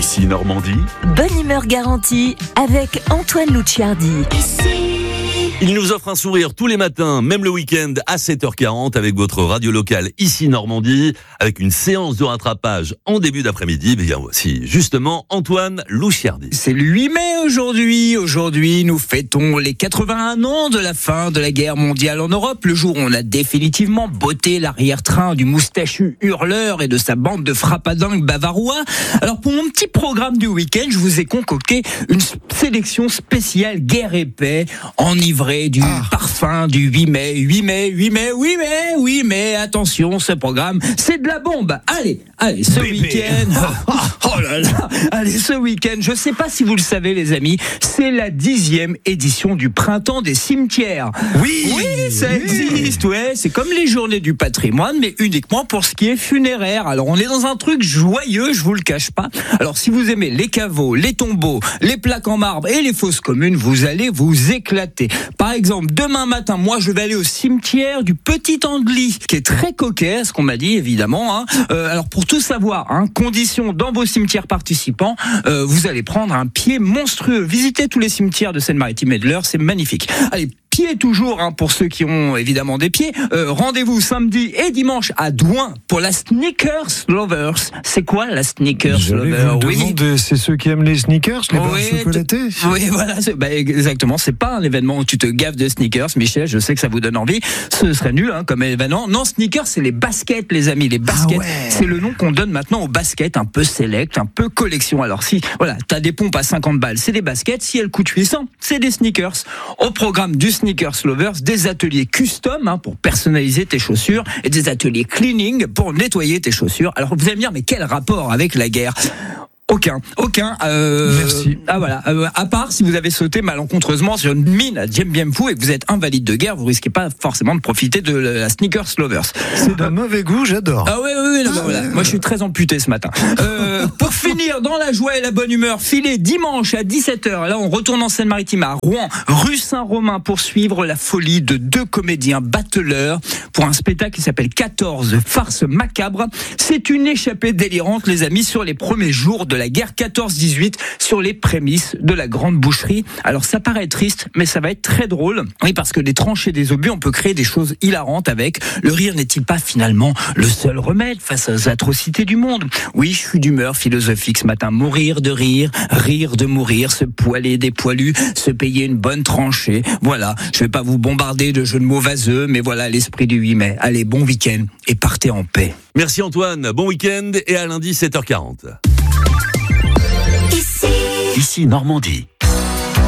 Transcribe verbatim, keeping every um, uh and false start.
Ici Normandie. Bonne humeur garantie avec Antoine Luciardi. Il nous offre un sourire tous les matins, même le week-end à sept heures quarante avec votre radio locale Ici Normandie, avec une séance de rattrapage en début d'après-midi. Bien voici justement Antoine Luciardi. C'est le huit mai aujourd'hui. Aujourd'hui, nous fêtons les quatre-vingt-un ans de la fin de la guerre mondiale en Europe, le jour où on a définitivement botté l'arrière-train du moustachu hurleur et de sa bande de frappadingues bavarois. Alors pour mon petit programme du week-end, je vous ai concocté une sélection spéciale guerre et paix, enivrée du ah. parfum du huit mai, huit mai, huit mai, huit mai, huit mai. Attention, ce programme, c'est de la bombe. Allez, allez, ce Bébé. week-end, oh là là, allez, ce week-end, je sais pas si vous le savez les amis, c'est la dixième édition du printemps des cimetières. Oui, oui, ça oui. existe, ouais, c'est comme les journées du patrimoine, mais uniquement pour ce qui est funéraire. Alors on est dans un truc joyeux, je vous le cache pas. Alors si vous aimez les caveaux, les tombeaux, les plaques en marbre et les fosses communes, vous allez vous éclater. Par exemple, demain matin, moi, je vais aller au cimetière du Petit Angely, qui est très coquet, ce qu'on m'a dit, évidemment. Hein. Euh, alors, pour tout savoir, hein, condition dans vos cimetières participants, euh, vous allez prendre un pied monstrueux. Visitez tous les cimetières de Seine-Maritime et de l'Eure, c'est magnifique. Allez, pieds toujours, hein, pour ceux qui ont évidemment des pieds. Euh, rendez-vous samedi et dimanche à Douin pour la Sneakers Lovers. C'est quoi la Sneakers Lovers? Oui, c'est ceux qui aiment les sneakers, les barres oui, chocolatées. Oui, voilà, c'est, bah, exactement. C'est pas un événement où tu te gaves de sneakers, Michel. Je sais que ça vous donne envie. Ce serait nul, hein, comme événement. Non, sneakers, c'est les baskets, les amis. Les baskets, ah ouais. C'est le nom qu'on donne maintenant aux baskets, un peu select, un peu collection. Alors si, voilà, t'as des pompes à cinquante balles, c'est des baskets. Si elles coûtent huit cents, c'est des sneakers. Au programme du Sneakers Lovers, des ateliers custom hein, pour personnaliser tes chaussures et des ateliers cleaning pour nettoyer tes chaussures. Alors vous allez me dire, mais quel rapport avec la guerre ? Aucun, aucun. Euh, Merci. Ah voilà. Euh, à part si vous avez sauté malencontreusement sur une mine à Dien Bien Phu et que vous êtes invalide de guerre, vous risquez pas forcément de profiter de la Sneakers Lovers. C'est d'un mauvais goût, j'adore. Ah oui, oui, oui. Ah, voilà. Ouais. Moi, je suis très amputé ce matin. Euh, pour finir dans la joie et la bonne humeur, filez dimanche à dix-sept heures. Là, on retourne en Seine-Maritime à Rouen, rue Saint-Romain, pour suivre la folie de deux comédiens battleurs pour un spectacle qui s'appelle quatorze farces macabres. C'est une échappée délirante, les amis, sur les premiers jours de la guerre quatorze dix-huit, sur les prémices de la grande boucherie. Alors ça paraît triste, mais ça va être très drôle. Oui, parce que des tranchées, des obus, on peut créer des choses hilarantes avec. Le rire n'est-il pas finalement le seul remède face aux atrocités du monde? Oui, je suis d'humeur philosophique ce matin. Mourir de rire, rire de mourir, se poiler des poilus, se payer une bonne tranchée. Voilà, je vais pas vous bombarder de jeux de mots vaseux, mais voilà l'esprit du huit mai. Allez, bon week-end et partez en paix. Merci Antoine, bon week-end et à lundi sept heures quarante. Ici Normandie.